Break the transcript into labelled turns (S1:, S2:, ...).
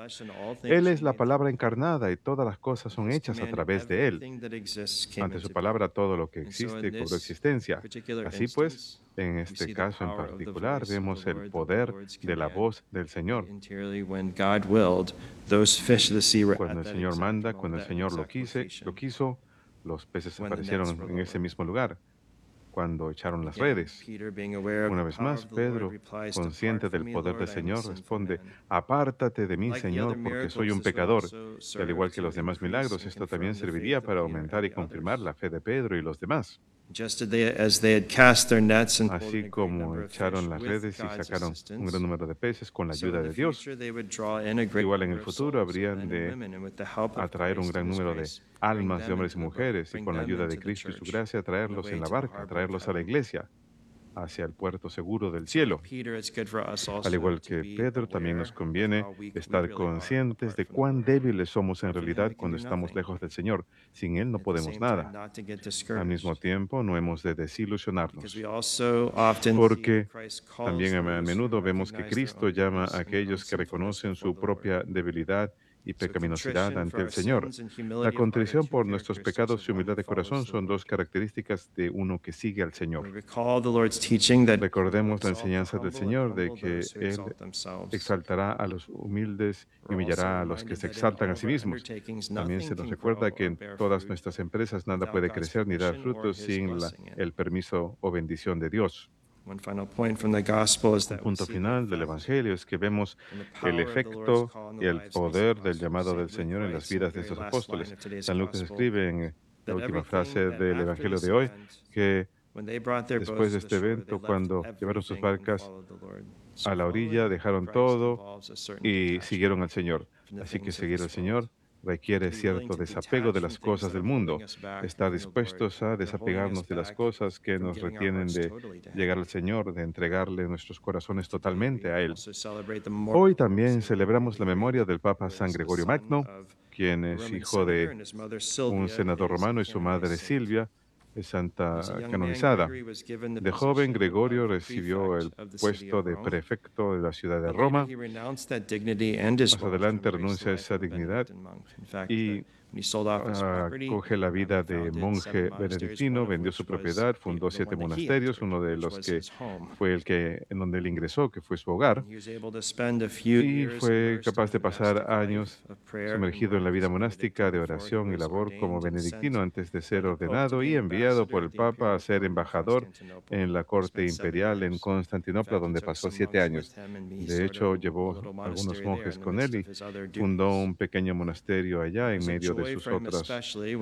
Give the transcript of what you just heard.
S1: Él es la palabra encarnada y todas las cosas son hechas a través de Él. Ante su palabra todo lo que existe cobró existencia. Así pues, en este caso en particular vemos el poder de la voz del Señor. Cuando el Señor manda, cuando el Señor lo quiso, los peces aparecieron en ese mismo lugar, cuando echaron las redes. Una vez más, Pedro, consciente del poder del Señor, responde, Apártate de mí, Señor, porque soy un pecador. Y al igual que los demás milagros, esto también serviría para aumentar y confirmar la fe de Pedro y los demás. Así como echaron las redes y sacaron un gran número de peces con la ayuda de Dios, igual en el futuro habrían de atraer un gran número de almas de hombres y mujeres y con la ayuda de Cristo y su gracia traerlos en la barca, traerlos a la iglesia, hacia el puerto seguro del cielo. Al igual que Pedro, también nos conviene estar conscientes de cuán débiles somos en realidad cuando estamos lejos del Señor. Sin Él no podemos nada. Al mismo tiempo, no hemos de desilusionarnos, porque también a menudo vemos que Cristo llama a aquellos que reconocen su propia debilidad y pecaminosidad ante el Señor. La contrición por nuestros pecados y humildad de corazón son dos características de uno que sigue al Señor. Recordemos la enseñanza del Señor de que Él exaltará a los humildes y humillará a los que se exaltan a sí mismos. También se nos recuerda que en todas nuestras empresas nada puede crecer ni dar frutos sin el permiso o bendición de Dios. Un punto final del Evangelio es que vemos el efecto y el poder del llamado del Señor en las vidas de estos apóstoles. San Lucas escribe en la última frase del Evangelio de hoy que después de este evento, cuando llevaron sus barcas a la orilla, dejaron todo y siguieron al Señor. Así que seguir al Señor requiere cierto desapego de las cosas del mundo, estar dispuestos a desapegarnos de las cosas que nos retienen de llegar al Señor, de entregarle nuestros corazones totalmente a Él. Hoy también celebramos la memoria del Papa San Gregorio Magno, quien es hijo de un senador romano y su madre Silvia, es santa canonizada. De joven, Gregorio recibió el puesto de prefecto de la ciudad de Roma. Más adelante renuncia a esa dignidad y coge la vida de monje benedictino, vendió su propiedad, fundó 7 monasterios, uno de los que fue el que en donde él ingresó, que fue su hogar, y fue capaz de pasar años sumergido en la vida monástica de oración y labor como benedictino antes de ser ordenado y enviado por el Papa a ser embajador en la corte imperial en Constantinopla, donde pasó 7 años. De hecho, llevó algunos monjes con él y fundó un pequeño monasterio allá en medio de sus otras